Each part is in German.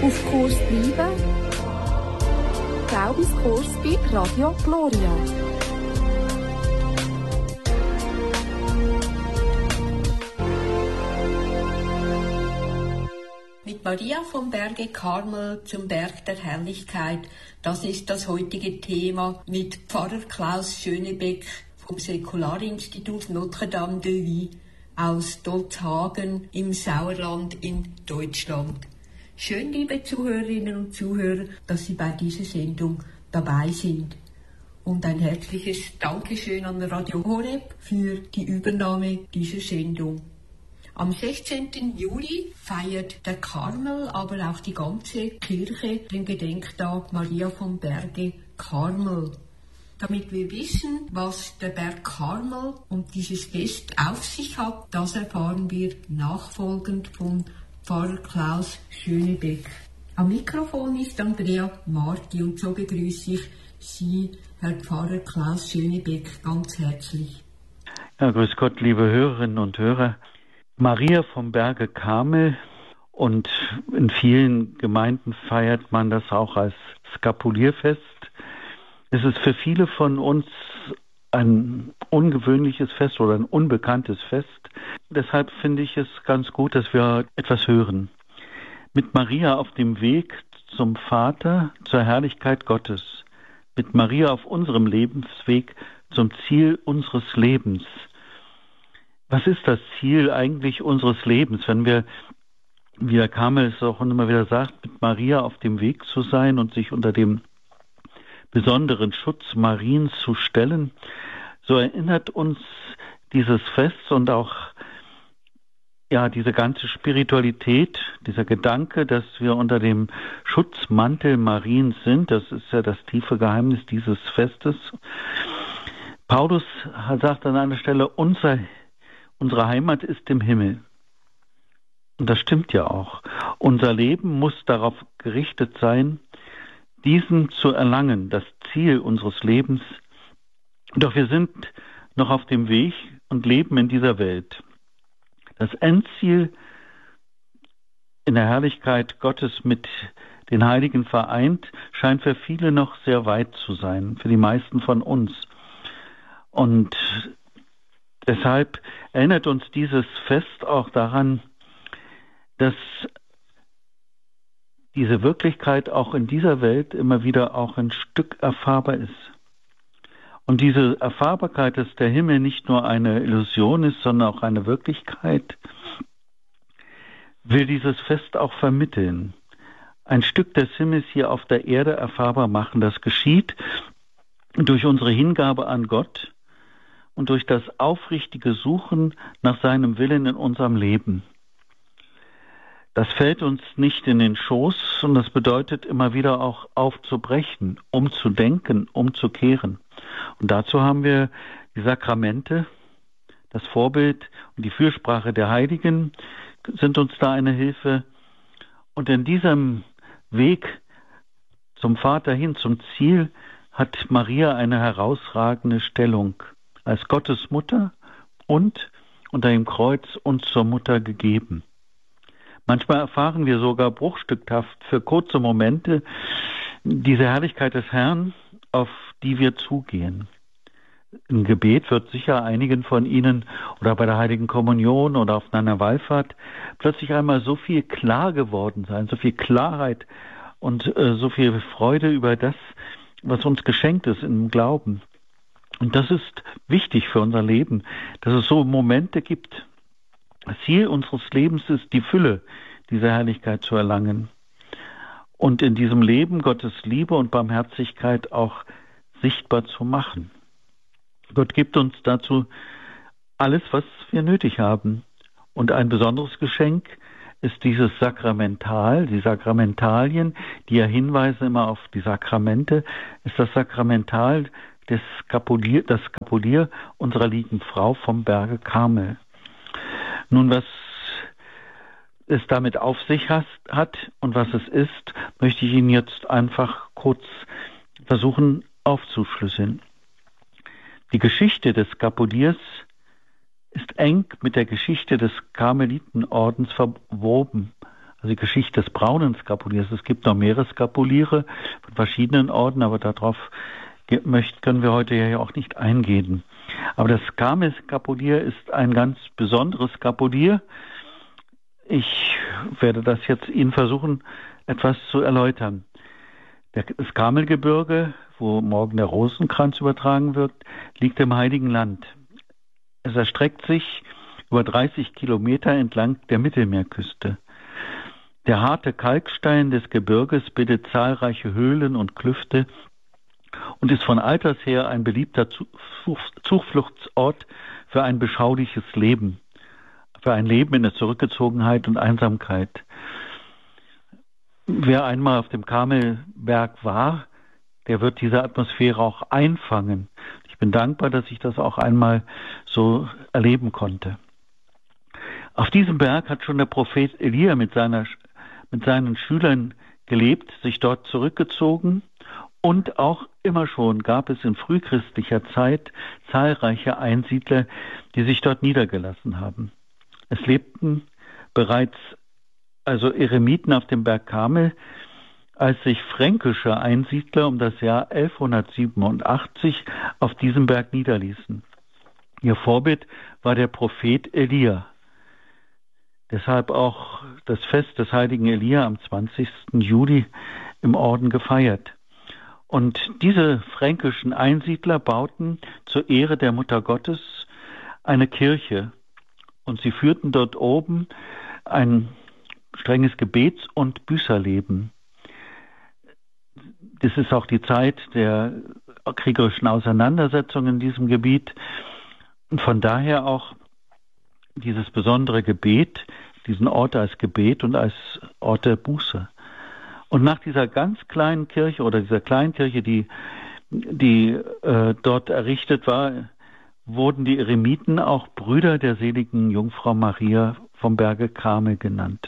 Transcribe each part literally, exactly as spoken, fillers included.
Auf Kurs bleiben. Glaubenskurs bei Radio Gloria. Mit Maria vom Berge Karmel zum Berg der Herrlichkeit. Das ist das heutige Thema mit Pfarrer Klaus Schönebeck vom Säkularinstitut Notre-Dame de Vie aus Dolzhagen im Sauerland in Deutschland. Schön, liebe Zuhörerinnen und Zuhörer, dass Sie bei dieser Sendung dabei sind. Und ein herzliches Dankeschön an Radio Horeb für die Übernahme dieser Sendung. Am sechzehnten Juli feiert der Karmel, aber auch die ganze Kirche den Gedenktag Maria vom Berge Karmel. Damit wir wissen, was der Berg Karmel und dieses Fest auf sich hat, das erfahren wir nachfolgend von Pfarrer Klaus Schönebeck. Am Mikrofon ist Andrea Marti und so begrüße ich Sie, Herr Pfarrer Klaus Schönebeck, ganz herzlich. Ja, grüß Gott, liebe Hörerinnen und Hörer. Maria vom Berge Karmel, und in vielen Gemeinden feiert man das auch als Skapulierfest. Es ist für viele von uns ein ungewöhnliches Fest oder ein unbekanntes Fest. Deshalb finde ich es ganz gut, dass wir etwas hören. Mit Maria auf dem Weg zum Vater, zur Herrlichkeit Gottes. Mit Maria auf unserem Lebensweg zum Ziel unseres Lebens. Was ist das Ziel eigentlich unseres Lebens, wenn wir, wie der Karmel es auch immer wieder sagt, mit Maria auf dem Weg zu sein und sich unter dem besonderen Schutz Mariens zu stellen? So erinnert uns dieses Fest und auch ja diese ganze Spiritualität, dieser Gedanke, dass wir unter dem Schutzmantel Mariens sind. Das ist ja das tiefe Geheimnis dieses Festes. Paulus sagt an einer Stelle, unser Unsere Heimat ist im Himmel. Und das stimmt ja auch. Unser Leben muss darauf gerichtet sein, diesen zu erlangen, das Ziel unseres Lebens. Doch wir sind noch auf dem Weg und leben in dieser Welt. Das Endziel in der Herrlichkeit Gottes mit den Heiligen vereint, scheint für viele noch sehr weit zu sein, für die meisten von uns. Und deshalb erinnert uns dieses Fest auch daran, dass diese Wirklichkeit auch in dieser Welt immer wieder auch ein Stück erfahrbar ist. Und diese Erfahrbarkeit, dass der Himmel nicht nur eine Illusion ist, sondern auch eine Wirklichkeit, will dieses Fest auch vermitteln. Ein Stück des Himmels hier auf der Erde erfahrbar machen. Das geschieht durch unsere Hingabe an Gott und durch das aufrichtige Suchen nach seinem Willen in unserem Leben. Das fällt uns nicht in den Schoß und das bedeutet immer wieder auch aufzubrechen, umzudenken, umzukehren. Und dazu haben wir die Sakramente, das Vorbild und die Fürsprache der Heiligen sind uns da eine Hilfe. Und in diesem Weg zum Vater hin, zum Ziel, hat Maria eine herausragende Stellung als Gottes Mutter und unter dem Kreuz uns zur Mutter gegeben. Manchmal erfahren wir sogar bruchstückhaft für kurze Momente diese Herrlichkeit des Herrn, auf die wir zugehen. Im Gebet wird sicher einigen von Ihnen oder bei der Heiligen Kommunion oder auf einer Wallfahrt plötzlich einmal so viel klar geworden sein, so viel Klarheit und äh, so viel Freude über das, was uns geschenkt ist im Glauben. Und das ist wichtig für unser Leben, dass es so Momente gibt. Das Ziel unseres Lebens ist, die Fülle dieser Herrlichkeit zu erlangen und in diesem Leben Gottes Liebe und Barmherzigkeit auch sichtbar zu machen. Gott gibt uns dazu alles, was wir nötig haben. Und ein besonderes Geschenk ist dieses Sakramental, die Sakramentalien, die ja hinweisen immer auf die Sakramente, ist das Sakramental des Skapulier, das Skapulier unserer lieben Frau vom Berge Karmel. Nun, was es damit auf sich hat und was es ist, möchte ich Ihnen jetzt einfach kurz versuchen aufzuschlüsseln. Die Geschichte des Skapuliers ist eng mit der Geschichte des Karmelitenordens verwoben. also die Geschichte des braunen Skapuliers. Es gibt noch mehrere Skapuliere von verschiedenen Orden, aber darauf können wir heute ja auch nicht eingehen. Aber das Karmel-Skapulier ist ein ganz besonderes Skapulier. Ich werde das jetzt Ihnen versuchen, etwas zu erläutern. Das Karmelgebirge, wo morgen der Rosenkranz übertragen wird, liegt im Heiligen Land. Es erstreckt sich über dreißig Kilometer entlang der Mittelmeerküste. Der harte Kalkstein des Gebirges bildet zahlreiche Höhlen und Klüfte und ist von alters her ein beliebter Zufluchtsort für ein beschauliches Leben, für ein Leben in der Zurückgezogenheit und Einsamkeit. Wer einmal auf dem Karmelberg war, der wird diese Atmosphäre auch einfangen. Ich bin dankbar, dass ich das auch einmal so erleben konnte. Auf diesem Berg hat schon der Prophet Elia mit, seiner, mit seinen Schülern gelebt, sich dort zurückgezogen, und auch immer schon gab es in frühchristlicher Zeit zahlreiche Einsiedler, die sich dort niedergelassen haben. Es lebten bereits also Eremiten auf dem Berg Karmel, als sich fränkische Einsiedler um das Jahr elfhundertsiebenundachtzig auf diesem Berg niederließen. Ihr Vorbild war der Prophet Elia. Deshalb auch das Fest des heiligen Elia am zwanzigsten Juli im Orden gefeiert. Und diese fränkischen Einsiedler bauten zur Ehre der Mutter Gottes eine Kirche. Und sie führten dort oben ein strenges Gebets- und Büßerleben. Das ist auch die Zeit der kriegerischen Auseinandersetzung in diesem Gebiet. Und von daher auch dieses besondere Gebet, diesen Ort als Gebet und als Ort der Buße. Und nach dieser ganz kleinen Kirche oder dieser kleinen Kirche, die, die äh, dort errichtet war, wurden die Eremiten auch Brüder der seligen Jungfrau Maria vom Berge Karmel genannt.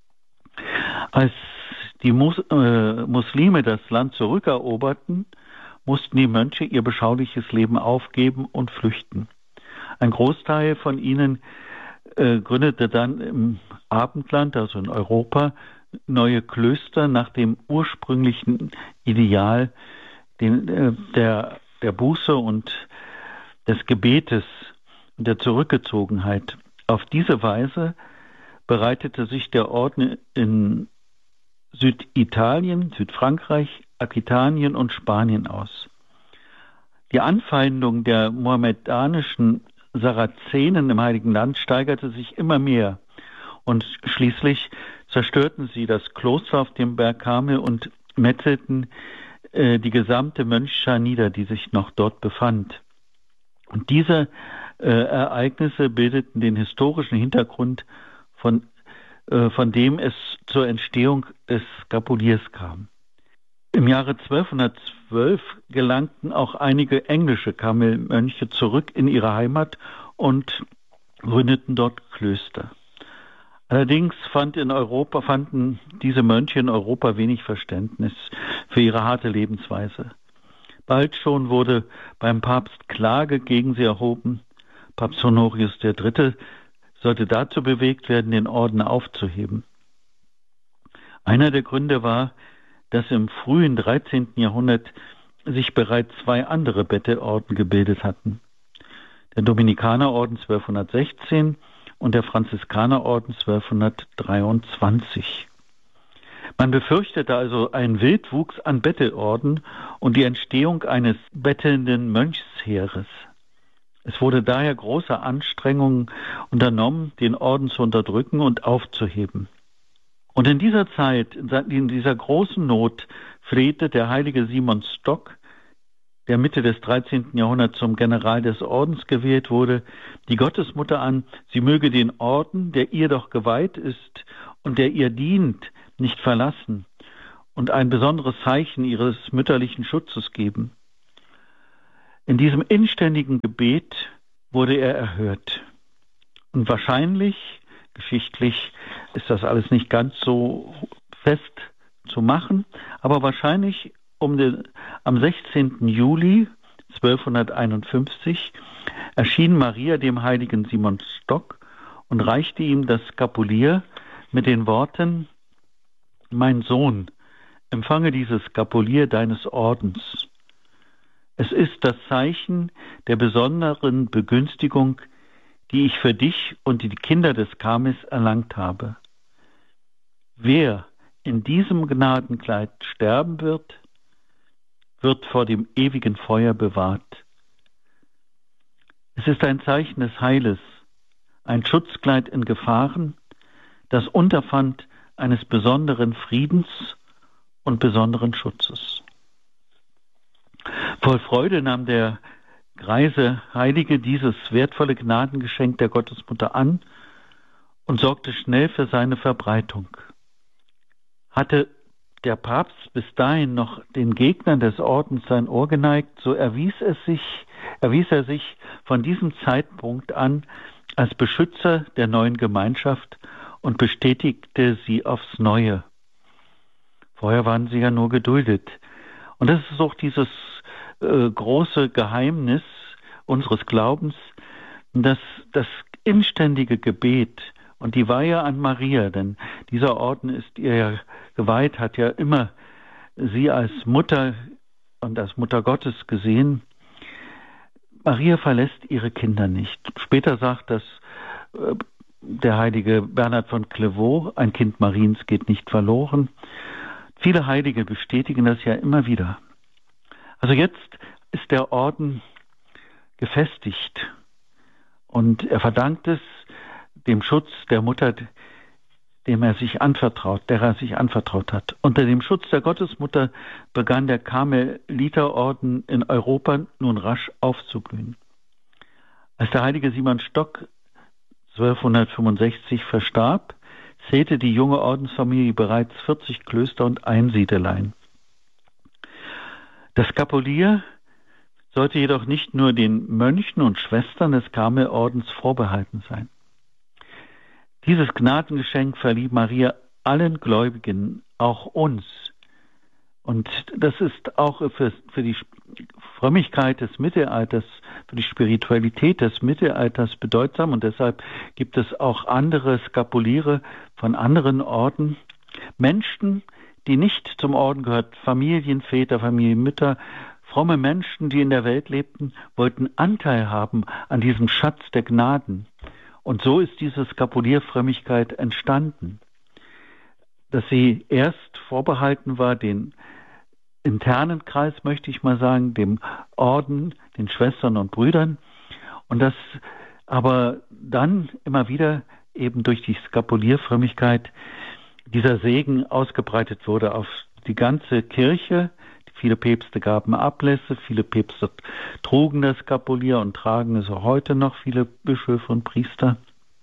Als die Mus- äh, Muslime das Land zurückeroberten, mussten die Mönche ihr beschauliches Leben aufgeben und flüchten. Ein Großteil von ihnen äh, gründete dann im Abendland, also in Europa, neue Klöster nach dem ursprünglichen Ideal den, äh, der, der Buße und des Gebetes und der Zurückgezogenheit. Auf diese Weise bereitete sich der Orden in Süditalien, Südfrankreich, Aquitanien und Spanien aus. Die Anfeindung der mohammedanischen Sarazenen im Heiligen Land steigerte sich immer mehr und schließlich zerstörten sie das Kloster auf dem Berg Karmel und metzelten äh, die gesamte Mönchschar nieder, die sich noch dort befand. Und diese äh, Ereignisse bildeten den historischen Hintergrund, von, äh, von dem es zur Entstehung des Skapuliers kam. Im Jahre zwölfhundertzwölf gelangten auch einige englische Karmelmönche zurück in ihre Heimat und gründeten dort Klöster. Allerdings fand in Europa, fanden diese Mönche in Europa wenig Verständnis für ihre harte Lebensweise. Bald schon wurde beim Papst Klage gegen sie erhoben. Papst Honorius der Dritte sollte dazu bewegt werden, den Orden aufzuheben. Einer der Gründe war, dass im frühen dreizehnten Jahrhundert sich bereits zwei andere Bettelorden gebildet hatten. Der Dominikanerorden zwölfhundertsechzehn und der Franziskanerorden zwölfhundertdreiundzwanzig. Man befürchtete also einen Wildwuchs an Bettelorden und die Entstehung eines bettelnden Mönchsheeres. Es wurde daher große Anstrengungen unternommen, den Orden zu unterdrücken und aufzuheben. Und in dieser Zeit, in dieser großen Not, flehte der heilige Simon Stock, der Mitte des dreizehnten Jahrhunderts zum General des Ordens gewählt wurde, die Gottesmutter an, sie möge den Orden, der ihr doch geweiht ist und der ihr dient, nicht verlassen und ein besonderes Zeichen ihres mütterlichen Schutzes geben. In diesem inständigen Gebet wurde er erhört. Und wahrscheinlich, geschichtlich, ist das alles nicht ganz so fest zu machen, aber wahrscheinlich um den, am sechzehnten Juli zwölfhunderteinundfünfzig erschien Maria dem heiligen Simon Stock und reichte ihm das Skapulier mit den Worten: mein Sohn, empfange dieses Skapulier deines Ordens. Es ist das Zeichen der besonderen Begünstigung, die ich für dich und die Kinder des Karmels erlangt habe. Wer in diesem Gnadenkleid sterben wird, wird vor dem ewigen Feuer bewahrt. Es ist ein Zeichen des Heiles, ein Schutzkleid in Gefahren, das Unterpfand eines besonderen Friedens und besonderen Schutzes. Voll Freude nahm der greise Heilige dieses wertvolle Gnadengeschenk der Gottesmutter an und sorgte schnell für seine Verbreitung. Hatte der Papst bis dahin noch den Gegnern des Ordens sein Ohr geneigt, so erwies, es sich, erwies er sich von diesem Zeitpunkt an als Beschützer der neuen Gemeinschaft und bestätigte sie aufs Neue. Vorher waren sie ja nur geduldet. Und das ist auch dieses äh, große Geheimnis unseres Glaubens, dass das inständige Gebet und die Weihe an Maria, denn dieser Orden ist ihr ja geweiht, hat ja immer sie als Mutter und als Mutter Gottes gesehen. Maria verlässt ihre Kinder nicht. Später sagt das äh, der heilige Bernhard von Clairvaux, ein Kind Mariens geht nicht verloren. Viele Heilige bestätigen das ja immer wieder. Also jetzt ist der Orden gefestigt und er verdankt es dem Schutz der Mutter, dem er sich anvertraut, der er sich anvertraut hat. Unter dem Schutz der Gottesmutter begann der Karmeliterorden in Europa nun rasch aufzublühen. Als der heilige Simon Stock zwölfhundertfünfundsechzig verstarb, zählte die junge Ordensfamilie bereits vierzig Klöster und Einsiedeleien. Das Skapulier sollte jedoch nicht nur den Mönchen und Schwestern des Karmelordens vorbehalten sein. Dieses Gnadengeschenk verlieh Maria allen Gläubigen, auch uns. Und das ist auch für, für die Frömmigkeit des Mittelalters, für die Spiritualität des Mittelalters bedeutsam. Und deshalb gibt es auch andere Skapuliere von anderen Orden. Menschen, die nicht zum Orden gehört, Familienväter, Familienmütter, fromme Menschen, die in der Welt lebten, wollten Anteil haben an diesem Schatz der Gnaden. Und so ist diese Skapulierfrömmigkeit entstanden, dass sie erst vorbehalten war, den internen Kreis, möchte ich mal sagen, dem Orden, den Schwestern und Brüdern, und dass aber dann immer wieder eben durch die Skapulierfrömmigkeit dieser Segen ausgebreitet wurde auf die ganze Kirche. Viele Päpste gaben Ablässe, viele Päpste trugen das Skapulier und tragen es auch heute noch, viele Bischöfe und Priester.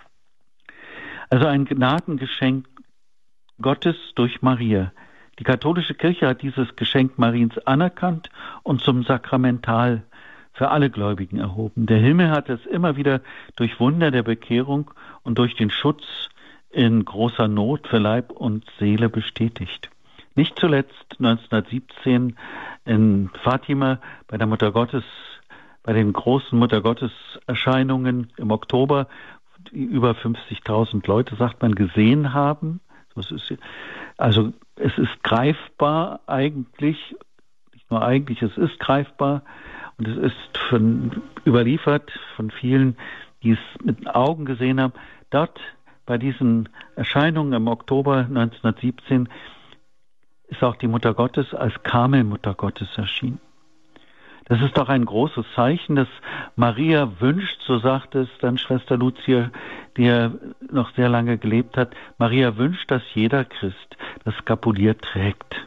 Also ein Gnadengeschenk Gottes durch Maria. Die katholische Kirche hat dieses Geschenk Mariens anerkannt und zum Sakramental für alle Gläubigen erhoben. Der Himmel hat es immer wieder durch Wunder der Bekehrung und durch den Schutz in großer Not für Leib und Seele bestätigt. Nicht zuletzt neunzehnhundertsiebzehn in Fatima bei der Mutter Gottes, bei den großen Mutter Gottes Erscheinungen im Oktober, die über fünfzigtausend Leute, sagt man, gesehen haben. Das ist, also es ist greifbar eigentlich, nicht nur eigentlich, es ist greifbar und es ist von, überliefert von vielen, die es mit den Augen gesehen haben. Dort bei diesen Erscheinungen im Oktober neunzehnhundertsiebzehn ist auch die Mutter Gottes als Karmelmutter Gottes erschienen. Das ist doch ein großes Zeichen, dass Maria wünscht, so sagt es dann Schwester Lucia, die ja noch sehr lange gelebt hat, Maria wünscht, dass jeder Christ das Skapulier trägt.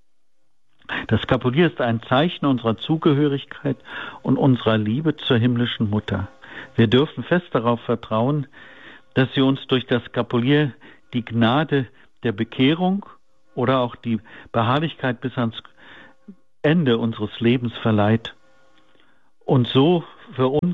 Das Skapulier ist ein Zeichen unserer Zugehörigkeit und unserer Liebe zur himmlischen Mutter. Wir dürfen fest darauf vertrauen, dass sie uns durch das Skapulier die Gnade der Bekehrung oder auch die Beharrlichkeit bis ans Ende unseres Lebens verleiht und so für uns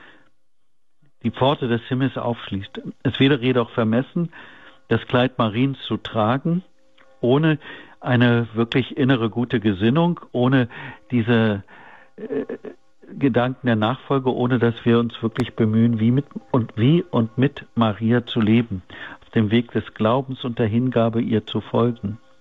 die Pforte des Himmels aufschließt. Es wäre jedoch vermessen, das Kleid Mariens zu tragen, ohne eine wirklich innere gute Gesinnung, ohne diese äh, Gedanken der Nachfolge, ohne dass wir uns wirklich bemühen, wie mit und wie und mit Maria zu leben, auf dem Weg des Glaubens und der Hingabe ihr zu folgen.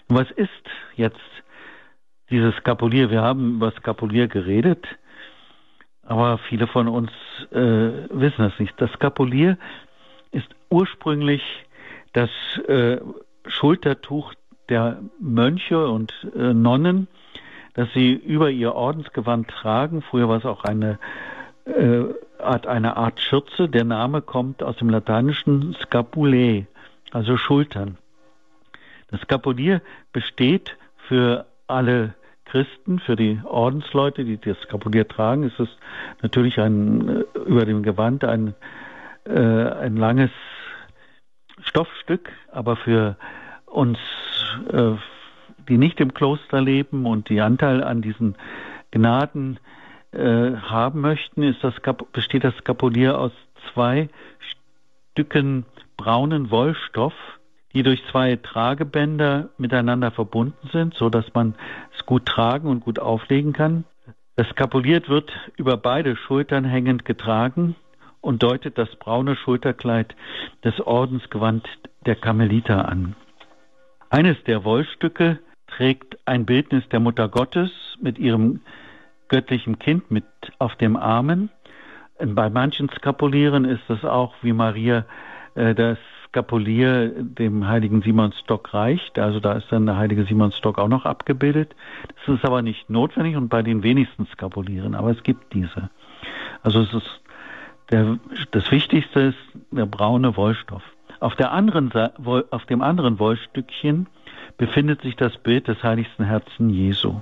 Was ist jetzt dieses Skapulier? Wir haben über Skapulier geredet, aber viele von uns äh, wissen das nicht. Das Skapulier ist ursprünglich das äh, Schultertuch der Mönche und äh, Nonnen, das sie über ihr Ordensgewand tragen. Früher war es auch eine äh, Art, eine Art Schürze. Der Name kommt aus dem lateinischen Scapulae, also Schultern. Das Skapulier besteht für alle Christen, für die Ordensleute, die das Skapulier tragen, ist es natürlich ein, über dem Gewand ein, äh, ein langes Stoffstück, aber für uns, äh, die nicht im Kloster leben und die Anteil an diesen Gnaden äh, haben möchten, ist das, besteht das Skapulier aus zwei Stücken braunen Wollstoff, die durch zwei Tragebänder miteinander verbunden sind, so dass man es gut tragen und gut auflegen kann. Das Skapulier wird über beide Schultern hängend getragen und deutet das braune Schulterkleid des Ordensgewand der Karmeliter an. Eines der Wollstücke trägt ein Bildnis der Mutter Gottes mit ihrem göttlichen Kind mit auf dem Armen. Bei manchen Skapulieren ist es auch, wie Maria äh, das Skapulier dem heiligen Simonsstock reicht, also da ist dann der heilige Simonsstock auch noch abgebildet. Das ist aber nicht notwendig und bei den wenigsten Skapulieren, aber es gibt diese. Also es ist der, das Wichtigste ist der braune Wollstoff. Auf der anderen, auf dem anderen Wollstückchen befindet sich das Bild des heiligsten Herzen Jesu.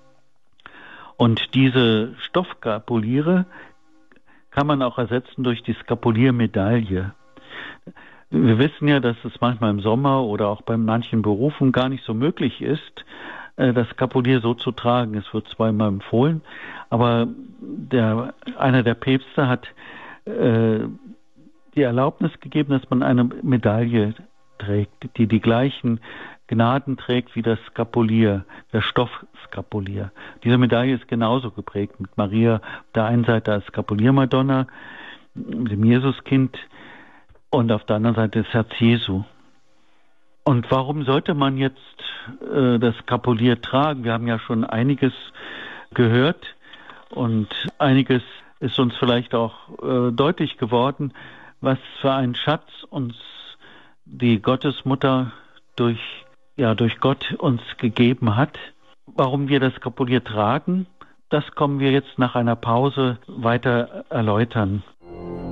Und diese Stoffskapuliere kann man auch ersetzen durch die Skapuliermedaille. Wir wissen ja, dass es manchmal im Sommer oder auch bei manchen Berufen gar nicht so möglich ist, das Skapulier so zu tragen. Es wird zweimal empfohlen, aber der, einer der Päpste hat äh, die Erlaubnis gegeben, dass man eine Medaille trägt, die die gleichen Gnaden trägt wie das Skapulier, der Stoffskapulier. Diese Medaille ist genauso geprägt mit Maria auf der einen Seite als Skapuliermadonna, mit dem Jesuskind, und auf der anderen Seite das Herz Jesu. Und warum sollte man jetzt äh, das Skapulier tragen? Wir haben ja schon einiges gehört und einiges ist uns vielleicht auch äh, deutlich geworden, was für einen Schatz uns die Gottesmutter durch, ja, durch Gott uns gegeben hat. Warum wir das Skapulier tragen, das kommen wir jetzt nach einer Pause weiter erläutern.